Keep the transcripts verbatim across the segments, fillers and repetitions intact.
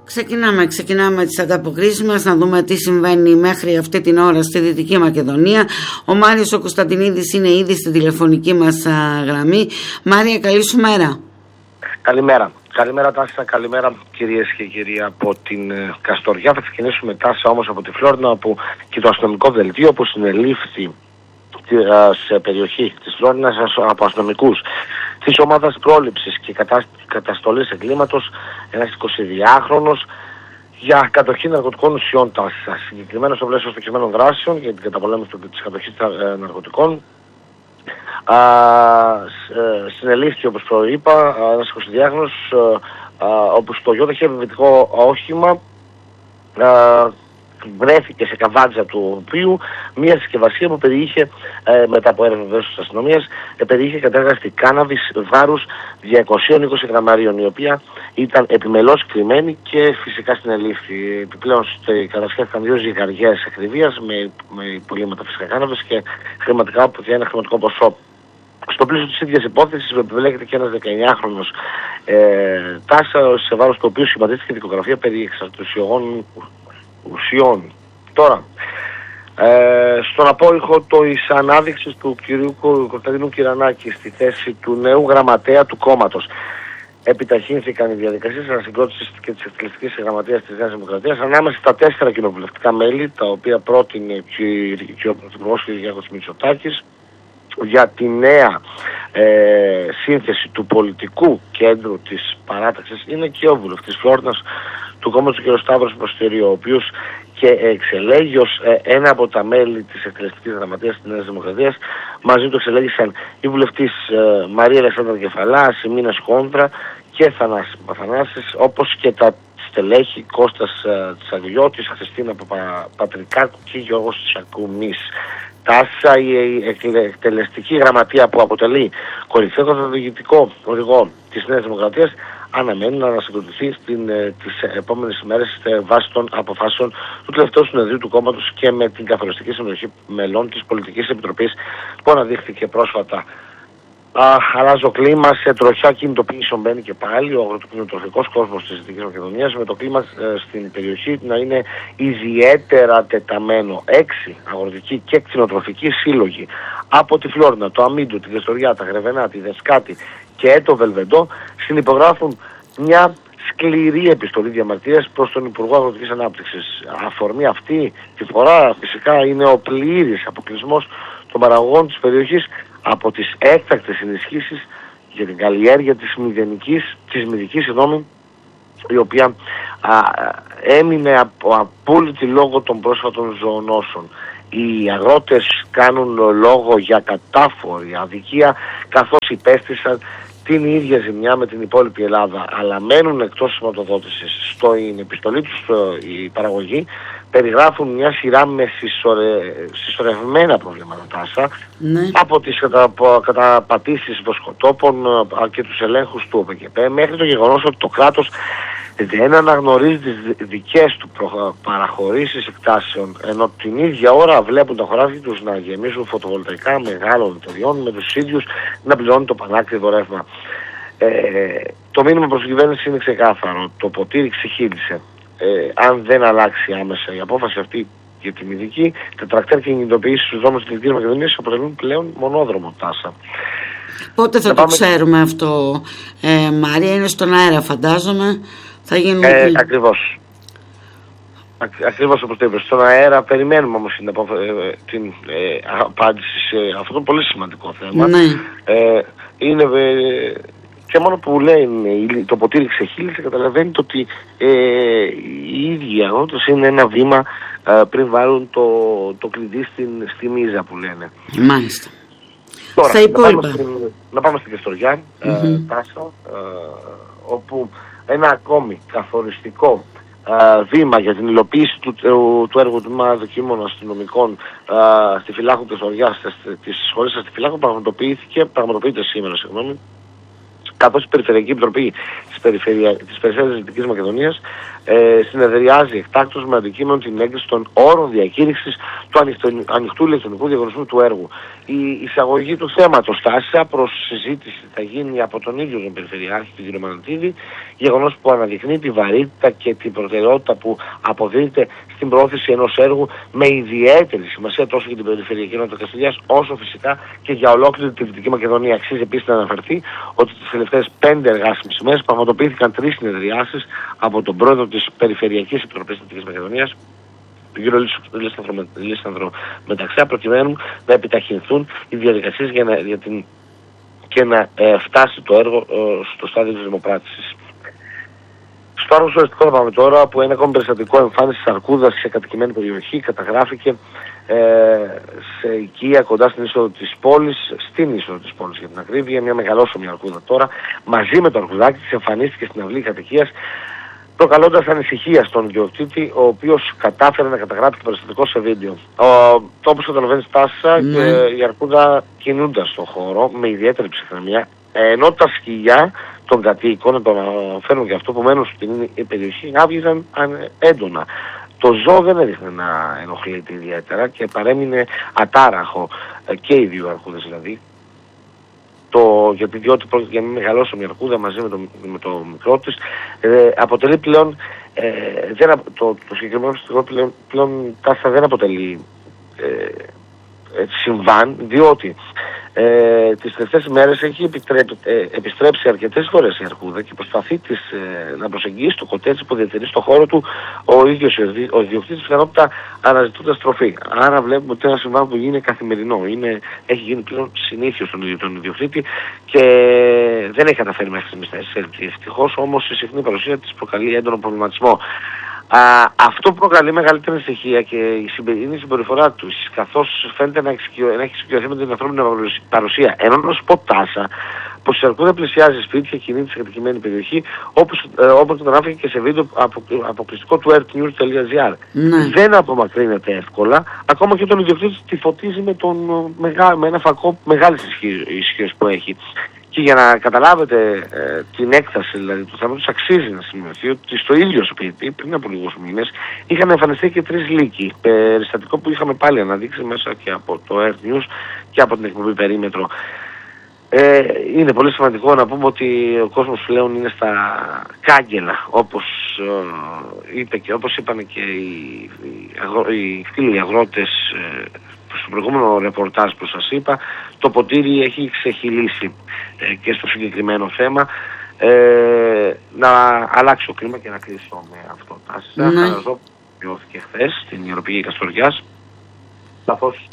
Ξεκινάμε, ξεκινάμε τις ανταποκρίσεις μας, να δούμε τι συμβαίνει μέχρι αυτή την ώρα στη Δυτική Μακεδονία. Ο Μάριος ο Κωνσταντινίδης είναι ήδη στη τηλεφωνική μας α, γραμμή. Μάρια, καλή σου μέρα. Καλημέρα. Καλημέρα Τάσσα, καλημέρα κυρίες και κύριοι από την ε, Καστοριά. Θα ξεκινήσουμε Τάσσα όμως από τη Φλόρινα, όπου και το αστυνομικό δελτίο που συνελήφθη σε περιοχή της Φλόρινας από αστυνομικούς της ομάδας πρόληψης και καταστολής εγκλήματος, ένας εικοσιδυάχρονος, για κατοχή ναρκωτικών ουσιών Τάσσα. Συγκεκριμένα στο πλαίσιο στοχευμένων δράσεων για την καταπολέμηση της κατοχής ναρκωτικών, Α, ε, συνελήφθη, όπως προείπα, ένας εικοσιδυάχρονος, όπου στο γιώτα είχε επιβετικό όχημα, α, βρέθηκε σε καβάντζα του οποίου μια συσκευασία που περιείχε, ε, μετά από έρευνα βέβαια της αστυνομίας, ε, περιείχε κατέγραστη κάναβης βάρους διακόσια είκοσι γραμμαρίων, η οποία ήταν επιμελώς κρυμμένη και φυσικά συνελήφθη. Επιπλέον κατασχέθηκαν δύο ζυγαριές ακριβίας με, με υπολείμματα φυσικά κάναβης και χρηματικά που ένα χρηματικό ποσό. Στο πλαίσιο της ίδιας υπόθεσης επιβλέγεται και ένας δεκαεννιάχρονος ε, Τάσσα, σε βάρος του οποίου σχηματίστηκε δικογραφία περί εξαρτησιογών ουσιών. Τώρα, ε, στον απόϊχο της ανάδειξης του κυρίου Κωνσταντίνου Κυρανάκη στη θέση του νέου γραμματέα του κόμματος, επιταχύνθηκαν οι διαδικασίες ανασυγκρότησης και της εκτελεστικής γραμματείας της Νέας Δημοκρατίας ανάμεσα στα τέσσερα κοινοβουλευτικά μέλη, τα οποία πρότεινε και ο Πρωθυπουργός Κυριάκος Μητσοτάκης, για τη νέα ε, σύνθεση του πολιτικού κέντρου της παράταξης. Είναι και ο βουλευτής Φλόρινας του κόμματος του κ. Σταύρος Προστηρίου, ο οποίος και εξελέγει ως ε, ένα από τα μέλη της εκτελεστικής γραμματείας της Νέας Δημοκρατίας. Μαζί του εξελέγησαν η βουλευτής ε, Μαρία Αλεξάνδρα Κεφαλά, Σιμίνας Κόντρα και Θανάσης Παθανάσης, όπως και τα στελέχη Κώστας ε, Τσαγιώτης, Χριστίνα Παπα, Πατρικάκου και Γιώργος Τσακουμής. Τάσσα, η εκτελεστική γραμματεία που αποτελεί κορυφαίο καθοδηγητικό οδηγό της Νέας Δημοκρατίας, αναμένει να ανασυγκροτηθεί στην, ε, τις επόμενες ημέρες ε, βάσει των αποφάσεων του τελευταίου συνεδρίου του κόμματος και με την καθοριστική συμμετοχή μελών της Πολιτικής Επιτροπής που αναδείχθηκε πρόσφατα. Α, αλλάζω κλίμα, σε τροχιά κινητοποίησεων μπαίνει και πάλι ο αγροτοκινητροφικός κόσμος της Δυτικής Μακεδονίας, με το κλίμα ε, στην περιοχή να είναι ιδιαίτερα τεταμένο. Έξι αγροτικοί και κτηνοτροφικοί σύλλογοι από τη Φλόρινα, το Αμίντου, τη Καστοριά, τα Γρεβενά, τη Δεσκάτη και το Βελβεντό συνυπογράφουν μια σκληρή επιστολή διαμαρτυρίας προς τον Υπουργό Αγροτικής Ανάπτυξης. Αφορμή αυτή τη φορά φυσικά είναι ο πλήρης αποκλεισμός των παραγωγών της περιοχής από τις έκτακτες ενισχύσεις για την καλλιέργεια της μηδενικής, της μυδικής, συγγνώμη, η οποία α, έμεινε από απόλυτη λόγω των πρόσφατων ζωονόσων. Οι αγρότες κάνουν λόγο για κατάφορη αδικία, καθώς υπέστησαν την ίδια ζημιά με την υπόλοιπη Ελλάδα, αλλά μένουν εκτός σηματοδότησης. Στην επιστολή τους η παραγωγή περιγράφουν μια σειρά με συσσωρε... συσσωρευμένα προβλήματα, Τάσσα, ναι, από τις κατα... καταπατήσεις βοσκοτόπων και τους ελέγχους του ΟΠΕΚΕΠΕ, μέχρι το γεγονός ότι το κράτος δεν αναγνωρίζει τις δικές του προ... παραχωρήσεις εκτάσεων, ενώ την ίδια ώρα βλέπουν τα χωράφια τους να γεμίζουν φωτοβολταϊκά μεγάλων εταιριών με τους ίδιους να πληρώνουν το πανάκριβο ρεύμα. Ε, το μήνυμα προς την κυβέρνηση είναι ξεκάθαρο. Το ποτήρι ξεχύλισε. Ε, αν δεν αλλάξει άμεσα η απόφαση αυτή για τη μυδική, τα τρακτέρ και οι κινητοποιήσεις στους δρόμους της Δυτικής Μακεδονίας αποτελούν πλέον μονόδρομο, Τάσσα. Πότε θα, θα το πάμε... ξέρουμε αυτό, ε, Μάρια? Είναι στον αέρα, φαντάζομαι. Θα γίνουν... ε, ακριβώς. Α, ακριβώς όπως το είπες. Στον αέρα περιμένουμε όμως την, απο... ε, την ε, απάντηση σε αυτό το πολύ σημαντικό θέμα. Ναι. Ε, είναι... Ε, και μόνο που λέει το ποτήρι ξεχύλισε, καταλαβαίνετε ότι ε, οι ίδιοι αγρότες είναι ένα βήμα ε, πριν βάλουν το, το κλειδί στην, στη μίζα που λένε. Μάλιστα. Τώρα, στα υπόλοιπα. Να πάμε στην, να πάμε στην Καστοριά, mm-hmm. ε, Τάσο, ε, όπου ένα ακόμη καθοριστικό ε, βήμα για την υλοποίηση του, του, του έργου του τμήμα δοκίμων αστυνομικών ε, στη Φυλάκου Καστοριάς, της σχολής Αστιφυλάκου, πραγματοποιήθηκε, πραγματοποιείται σήμερα, συγγνώμη, καθώς η Περιφερειακή Επιτροπή της Περιφέρειας της Δυτικής Μακεδονίας ε, συνεδριάζει εκτάκτως με αντικείμενο την έγκριση των όρων διακήρυξης του ανοιχτού, ανοιχτού ηλεκτρονικού διαγωνισμού του έργου. Η εισαγωγή του θέματος ΤΑΣΑ προς συζήτηση θα γίνει από τον ίδιο τον Περιφερειάρχη, τον κ. Μανατίδη, γεγονός που αναδεικνύει τη βαρύτητα και την προτεραιότητα που αποδίδεται στην πρόθεση ενός έργου με ιδιαίτερη σημασία τόσο για την Περιφερειακή Ενότητα Καστιλιάς όσο φυσικά και για ολόκληρη τη Δυτική Μακεδονία. Αξίζει επίσης να αναφερθεί ότι τις τελευταίες πέντε εργάσιμες ημέρες πραγματοποιήθηκαν τρεις συνεδριάσεις από τον πρόεδρο της Περιφερειακής Επιτροπής της Δυτικής Μακεδονίας, τον κ. Λίσανδρο Μεταξιά, προκειμένου να επιταχυνθούν οι διαδικασίες για να, για την, και να ε, φτάσει το έργο ε, στο στάδιο της δημοπράτησης. Στο άρθρο σωριστικό θα πάμε τώρα, που ένα ακόμη περιστατικό εμφάνισης αρκούδας σε κατοικημένη περιοχή καταγράφηκε ε, σε οικία κοντά στην είσοδο της πόλης, στην είσοδο της πόλης για την ακρίβεια. Μια μεγαλόσωμη αρκούδα τώρα, μαζί με το αρκουδάκι της, εμφανίστηκε στην αυλή κατοικίας, προκαλώντας ανησυχία στον ιδιοκτήτη, ο οποίος κατάφερε να καταγράψει το περιστατικό σε βίντεο. Όπως καταλαβαίνεις, Τάσα, ναι. και η αρκούδα κινούνταν στον χώρο με ιδιαίτερη ψυχραιμία, ενώ τα σκυλιά των κατοίκων, να το αναφέρουν και αυτό που μένουν στην περιοχή, άβγαιναν έντονα. Το ζώο δεν έδειχνε να ενοχλείται ιδιαίτερα και παρέμεινε ατάραχο, και οι δύο αρκούδες δηλαδή. Το, γιατί διότι πρόκειται για μια μεγαλόσωμη αρκούδα μαζί με το, με το μικρό της, ε, αποτελεί πλέον, ε, δεν, το, το συγκεκριμένο στοιχείο πλέον, πλέον Τάσα δεν αποτελεί ε, ε, συμβάν, διότι ε, τις τελευταίες ημέρες έχει επιτρέπει, ε, επιστρέψει αρκετές φορές η αρκούδα και προσπαθεί της, ε, να προσεγγίσει το κοτέτσι που διατηρεί στο χώρο του ο ίδιος ο ιδιοκτήτης, πιθανότητα αναζητώντας τροφή. Άρα βλέπουμε ότι ένα συμβάν που γίνει καθημερινό, είναι, έχει γίνει πλέον συνήθιο στον ίδιο τον ιδιοκτήτη και δεν έχει καταφέρει μέχρι στιγμής να εισέλθει. Ευτυχώς όμως η συχνή παρουσία της προκαλεί έντονο προβληματισμό. Α, αυτό προκαλεί μεγαλύτερη ανησυχία και η είναι η συμπεριφορά του, καθώς φαίνεται να έχει εξοικειωθεί με την ανθρώπινη παρουσία. Ενώ να σου πω, Τάσα, πως η αρκούδα πλησιάζει σπίτι και κινείται σε κατοικημένη περιοχή, όπως, ε, όπως το ανάφηκε και σε βίντεο απο, αποκλειστικό του earthnews τελεία gr. Ναι. Δεν απομακρύνεται εύκολα, ακόμα και τον ιδιοκτήτη τη φωτίζει με, τον, μεγά, με ένα φακό μεγάλης ισχύως που έχει. Και για να καταλάβετε ε, την έκταση δηλαδή, του θέματος, αξίζει να σημειωθεί ότι στο ίδιο σπίτι πριν από λίγους μήνες είχαν εμφανιστεί και τρεις λύκοι. Περιστατικό που είχαμε πάλι αναδείξει μέσα και από το earthnews και από την εκπομπή Περίμετρο. Ε, είναι πολύ σημαντικό να πούμε ότι ο κόσμος πλέον είναι στα κάγκελα, όπως, ε, είπε και, όπως είπαν και οι, οι, αγρο, οι φίλοι αγρότες ε, στο προηγούμενο ρεπορτάζ που σας είπα. Το ποτήρι έχει ξεχυλήσει ε, και στο συγκεκριμένο θέμα. Ε, να αλλάξει το κλίμα και να κλείσω με αυτό. Τάσα, ναι. Χαραζό βιώθηκε χθες στην Ιεροπηγή Καστοριάς. Καθώς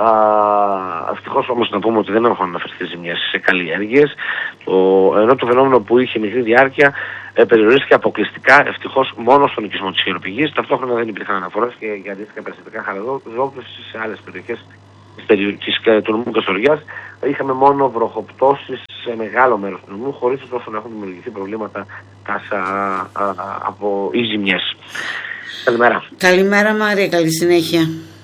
ευτυχώς όμως να πούμε ότι δεν έχουν αναφερθεί ζημιές σε καλλιέργειες, ενώ το φαινόμενο που είχε μικρή διάρκεια ε, περιορίστηκε αποκλειστικά ευτυχώς μόνο στον οικισμό της Ιεροπηγής. Ταυτόχρονα δεν υπήρχαν αναφορές και για αντίστοιχα περιστατικά χαραδόπλωσης σε άλλες περιοχές της, του νομού Καστοριάς. Είχαμε μόνο βροχοπτώσεις σε μεγάλο μέρος του νομού, χωρίς ωστόσο να έχουν δημιουργηθεί προβλήματα κάσα, α, α, από οι ζημιές. Καλημέρα. Καλημέρα Μάρια, καλή συνέχεια.